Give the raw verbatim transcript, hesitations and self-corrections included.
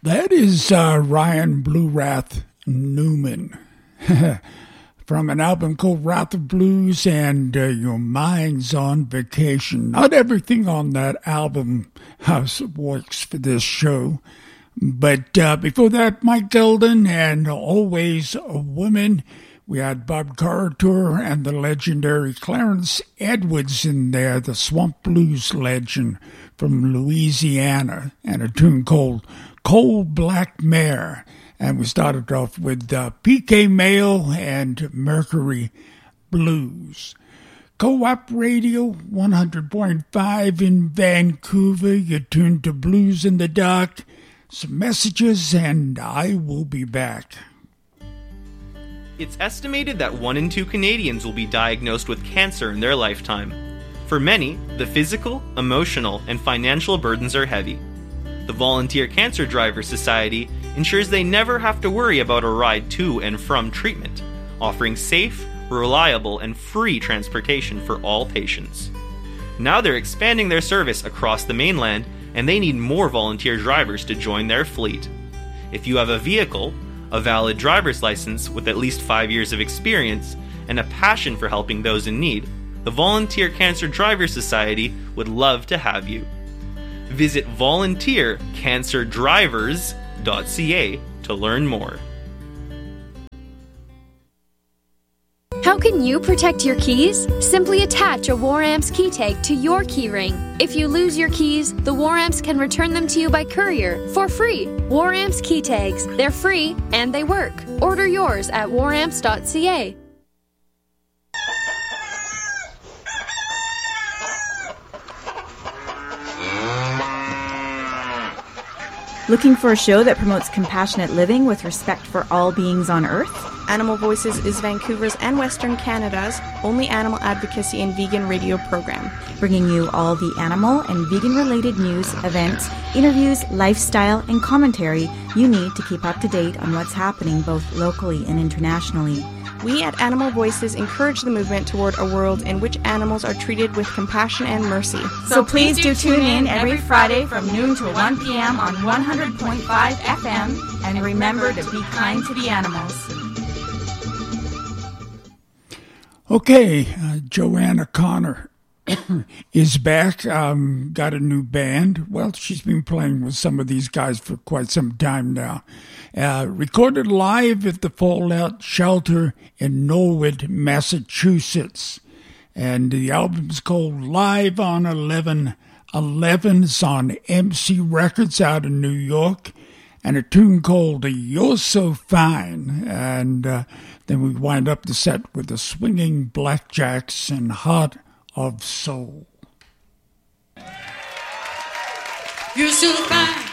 That is uh, Ryan Blue Wrath Newman from an album called Wrath of Blues and uh, Your Mind's on Vacation. Not everything on that album uh, works for this show. But uh, before that, Mike Gelden and Always a Woman. We had Bob Corritore and the legendary Clarence Edwards in there, the Swamp Blues legend from Louisiana, and a tune called Cold Black Mare. And we started off with uh, P K Mail and Mercury Blues. Co-op Radio, one hundred point five in Vancouver. You're tuned to Blues in the Dark. Some messages, and I will be back. It's estimated that one in two Canadians will be diagnosed with cancer in their lifetime. For many, the physical, emotional, and financial burdens are heavy. The Volunteer Cancer Drivers Society ensures they never have to worry about a ride to and from treatment, offering safe, reliable, and free transportation for all patients. Now they're expanding their service across the mainland, and they need more volunteer drivers to join their fleet. If you have a vehicle, a valid driver's license with at least five years of experience, and a passion for helping those in need, the Volunteer Cancer Drivers Society would love to have you. Visit volunteer cancer drivers dot c a to learn more. How can you protect your keys? Simply attach a War Amps key tag to your key ring. If you lose your keys, the War Amps can return them to you by courier for free. War Amps key tags. They're free and they work. Order yours at war amps dot c a. Looking for a show that promotes compassionate living with respect for all beings on Earth? Animal Voices is Vancouver's and Western Canada's only animal advocacy and vegan radio program. Bringing you all the animal and vegan-related news, events, interviews, lifestyle, and commentary you need to keep up to date on what's happening both locally and internationally. We at Animal Voices encourage the movement toward a world in which animals are treated with compassion and mercy. So please do tune in every Friday from noon to one p.m. on one hundred point five F M, and remember to be kind to the animals. Okay, uh, Joanna Connor is back, um, got a new band. Well, she's been playing with some of these guys for quite some time now. Uh, recorded live at the Fallout Shelter in Norwood, Massachusetts. And the album's called Live on eleven eleven. It's on M C Records out in New York. And a tune called You're So Fine. And uh, then we wind up the set with the Swinging Blackjacks and Heart of Soul. You're so fine.